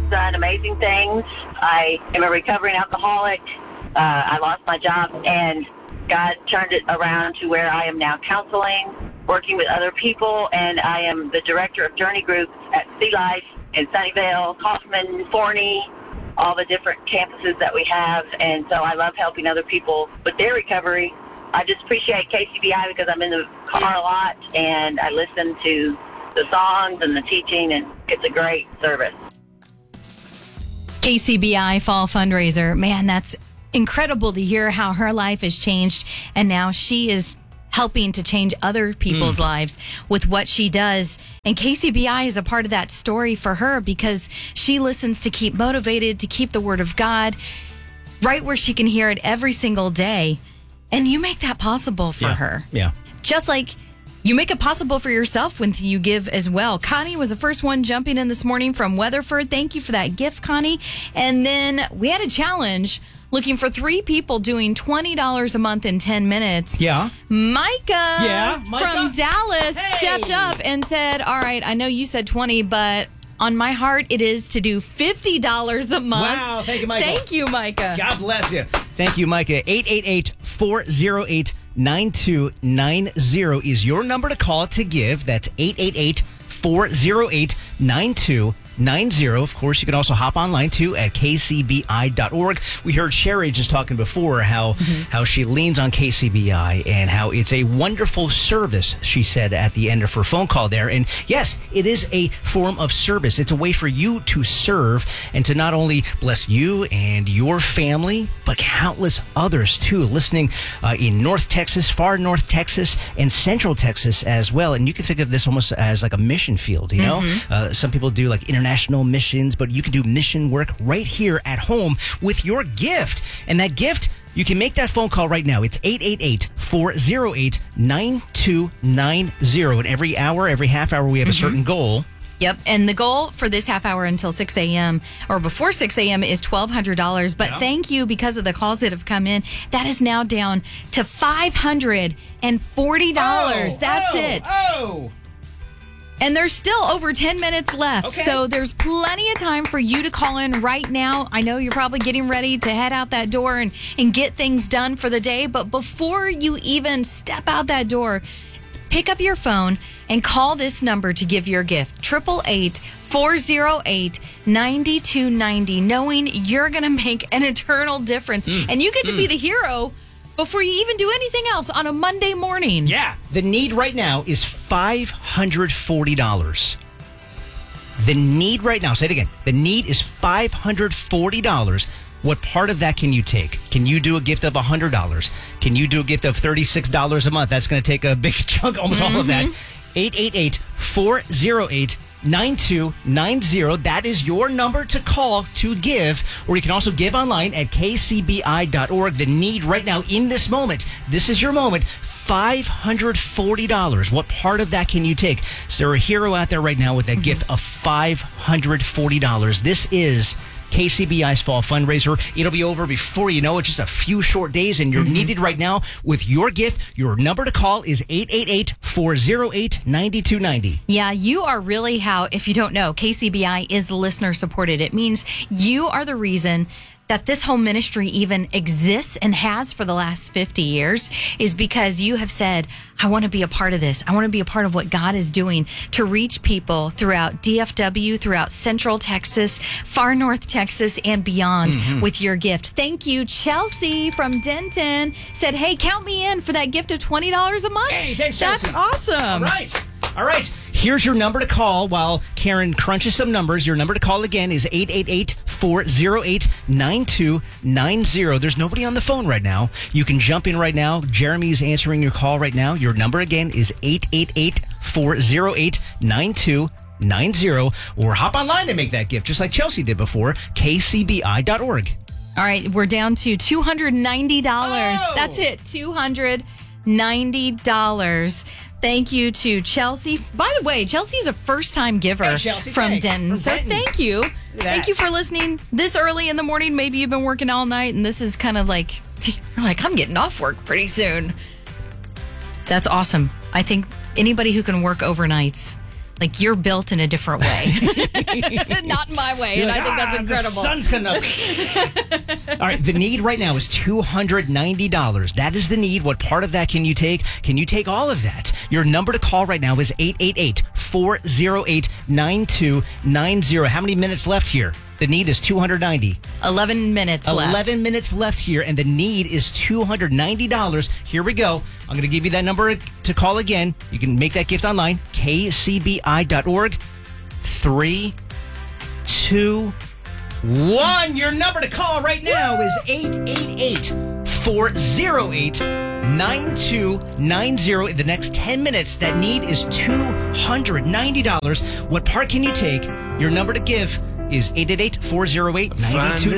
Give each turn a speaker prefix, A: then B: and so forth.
A: done amazing things. I am a recovering alcoholic. I lost my job, and God turned it around to where I am now counseling, working with other people, and I am the director of Journey Groups at Sea Life in Sunnyvale, Kaufman, Forney, all the different campuses that we have. And so I love helping other people with their recovery. I just appreciate KCBI because I'm in the car a lot, and I listen to the songs and the teaching, and it's a great service.
B: KCBI Fall Fundraiser. Man, that's incredible to hear how her life has changed, and now she is helping to change other people's lives with what she does. And KCBI is a part of that story for her because she listens to keep motivated, to keep the Word of God right where she can hear it every single day. And you make that possible for her.
C: Yeah.
B: Just like you make it possible for yourself when you give as well. Connie was the first one jumping in this morning from Weatherford. Thank you for that gift, Connie. And then we had a challenge looking for 3 people doing $20 a month in 10 minutes.
C: Yeah.
B: Micah,
C: Micah?
B: from Dallas stepped up and said, all right, I know you said 20, but on my heart, it is to do $50 a month.
C: Wow. Thank you, Micah.
B: Thank you, Micah.
C: God bless you. Thank you, Micah. 888-408-9290 is your number to call to give. That's 888-408-9290. Of course, you can also hop online too at kcbi.org. We heard Sherry just talking before how she leans on KCBI and how it's a wonderful service, she said at the end of her phone call there. And yes, it is a form of service. It's a way for you to serve and to not only bless you and your family, but countless others too, listening in North Texas, far North Texas, and Central Texas as well. And you can think of this almost as like a mission field, you know? Some people do like international missions, but you can do mission work right here at home with your gift. And that gift, you can make that phone call right now. It's 888-408-9290. And every hour, every half hour, we have a certain goal.
B: Yep. And the goal for this half hour until 6 a.m. or before 6 a.m. is $1,200. But thank you, because of the calls that have come in, that is now down to $540. That's it. And there's still over 10 minutes left.
C: Okay.
B: So there's plenty of time for you to call in right now. I know you're probably getting ready to head out that door and get things done for the day. But before you even step out that door, pick up your phone and call this number to give your gift. 888-408-9290, knowing you're going to make an eternal difference. And you get to be the hero before you even do anything else on a Monday morning.
C: Yeah. The need right now is $540. The need right now, say it again. The need is $540. What part of that can you take? Can you do a gift of $100? Can you do a gift of $36 a month? That's going to take a big chunk, almost all of that. 888-408-9290. That is your number to call to give, or you can also give online at kcbi.org. The need right now in this moment, this is your moment, $540. What part of that can you take? Is there a hero out there right now with that gift of $540? This is KCBI's Fall Fundraiser. It'll be over before you know it, just a few short days, and you're needed right now with your gift. Your number to call is 888-408-9290.
B: Yeah, you are really how, if you don't know, KCBI is listener supported. It means you are the reason that this whole ministry even exists and has for the last 50 years, is because you have said, I want to be a part of this. I want to be a part of what God is doing to reach people throughout DFW, throughout Central Texas, far North Texas, and beyond with your gift. Thank you. Chelsea from Denton said, hey, count me in for that gift of $20 a month.
C: Hey, thanks, Chelsea.
B: That's awesome.
C: All right. Here's your number to call while Karen crunches some numbers. Your number to call again is 888-408-9290. There's nobody on the phone right now. You can jump in right now. Jeremy's answering your call right now. Your number again is 888-408-9290. Or hop online and make that gift, just like Chelsea did before, kcbi.org.
B: All right, we're down to $290. That's it, $290. Thank you to Chelsea. By the way, Chelsea is a first-time giver
C: Chelsea,
B: from
C: thanks.
B: Denton. So thank you. Thank you for listening this early in the morning. Maybe you've been working all night, and this is kind of like, you're like, I'm getting off work pretty soon. That's awesome. I think anybody who can work overnights Like, you're built in a different way. Not in my way.
C: You're
B: And
C: like,
B: I think that's incredible.
C: The sun's coming up. All right, the need right now is $290. That is the need. What part of that can you take? Can you take all of that? Your number to call right now is 888-408-9290. How many minutes left here? The need is $290.
B: 11 minutes left.
C: 11 minutes left here, and the need is $290. Here we go. I'm going to give you that number to call again. You can make that gift online, kcbi.org. 3, 2, 1. Your number to call right now is 888-408-9290. In the next 10 minutes, that need is $290. What part can you take? Your number to give is 888-408-9290.